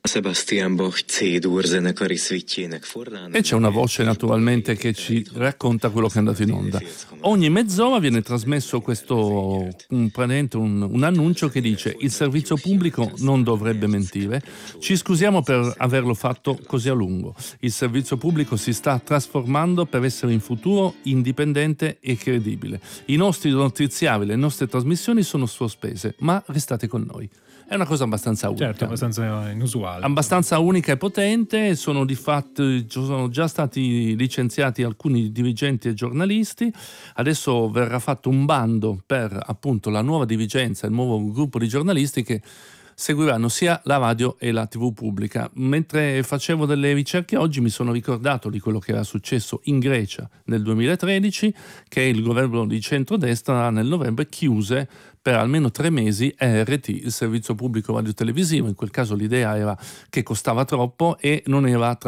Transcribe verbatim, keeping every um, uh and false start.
Sebastian Bach C-dur zenekari szütjének forrán. E c'è una voce naturalmente che ci racconta quello che è andato in onda. Ogni mezz'ora viene trasmesso questo un, un, un annuncio che dice: il servizio pubblico non dovrebbe mentire, ci scusiamo per averlo fatto così a lungo, il servizio pubblico si sta trasformando per essere in futuro indipendente e credibile, i nostri notiziari, le nostre trasmissioni sono sospese, ma restate con noi. È una cosa abbastanza unica. Certo, abbastanza inusuale. Abbastanza unica e potente. Sono di fatto, sono già stati licenziati alcuni dirigenti e giornalisti. Adesso verrà fatto un bando per appunto la nuova dirigenza, il nuovo gruppo di giornalisti che seguiranno sia la radio e la tivù pubblica. Mentre facevo delle ricerche oggi mi sono ricordato di quello che era successo in Grecia nel duemilatredici, che il governo di centrodestra nel novembre chiuse per almeno tre mesi E R T, il servizio pubblico radiotelevisivo. In quel caso l'idea era che costava troppo e non era